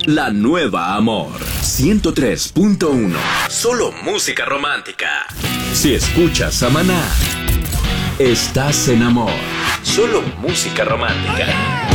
La nueva Amor 103.1. Solo música romántica. Si escuchas a Maná, estás en amor. Solo música romántica.